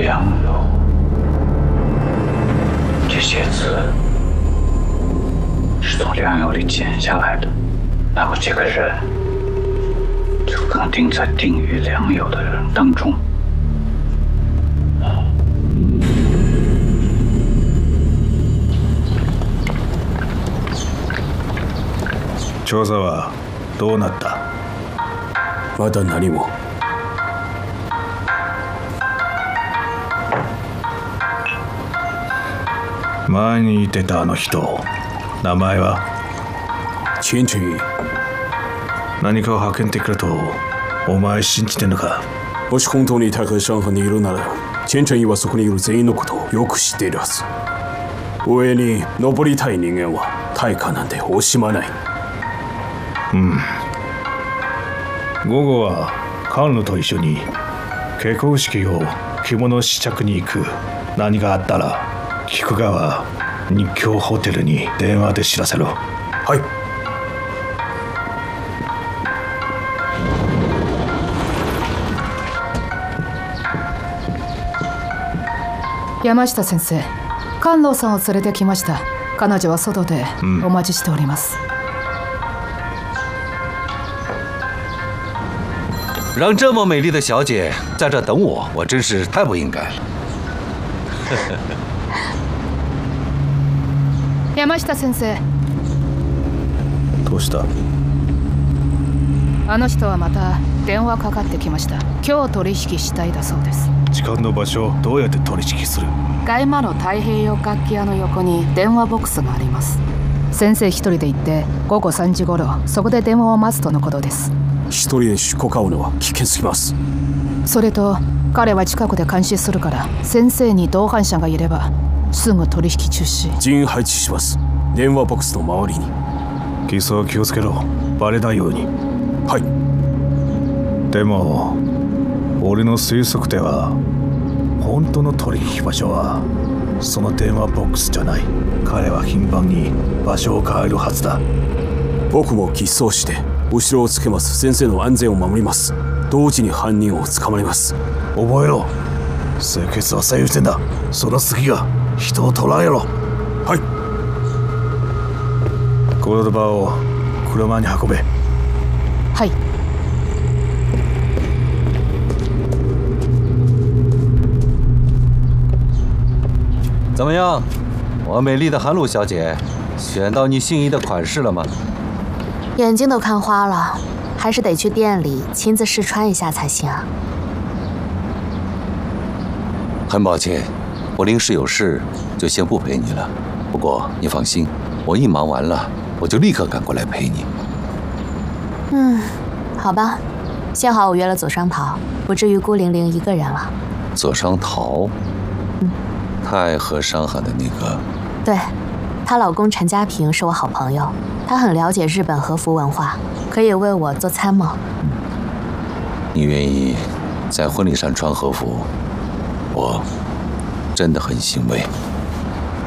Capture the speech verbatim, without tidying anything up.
良友”这些字是从良友里剪下来的，那么这个人就肯定在定于良友的人当中。 調査はどうなった？ まだ何も。 前に言ってたあの人、名前は？ 千春一。 何かを派遣ってくるとお前信じてんのか？ もし本当に太和山派にいるなら、千春一はそこにいる全員のことをよく知っているはず。上に登りたい人間は大火なんて惜しまない。 うん。午後は菅野と一緒に結婚式を着物試着に行く。何があったら菊川日京ホテルに電話で知らせろ。 はい。 山下先生、菅野さんを連れてきました。彼女は外でお待ちしております。 嗯、让这么美丽的小姐在这等我，我真是太不应该了。 山下先生。 どうした？ あの人はまた電話かかってきました。今日取引したいだそうです。 時間の場所どうやって取引する？ 外間の太平洋楽器屋の横に電話ボックスがあります。先生一人で行って午後さんじごろそこで電話を待つとのことです。 一人で出国会うのは危険すぎます。 それと彼は近くで監視するから先生に同伴者がいればすぐ取引中止。 人員配置します。電話ボックスの周りに。 偽装気をつけろ。バレないように。 はい。 でも俺の推測では本当の取引場所はその電話ボックスじゃない。彼は頻繁に場所を変えるはずだ。 僕も偽装して後ろをつけます。先生の安全を守ります。同時に犯人を捕まえます。 覚えろ。清潔は最優先だ。その次が人を捕らえろ。 はい。 コードバーを車に運べ。 はい。 怎么样，我美丽的韩露小姐，选到你心仪的款式了吗？ 眼睛都看花了，还是得去店里亲自试穿一下才行啊。 很抱歉，我临时有事，就先不陪你了。不过你放心，我一忙完了，我就立刻赶过来陪你。 嗯，好吧，幸好我约了左商桃，不至于孤零零一个人了。 左商桃， 嗯， 太和商行的那个。 对，她老公陈家平是我好朋友，他很了解日本和服文化，可以为我做参谋。 你愿意在婚礼上穿和服，我真的很欣慰。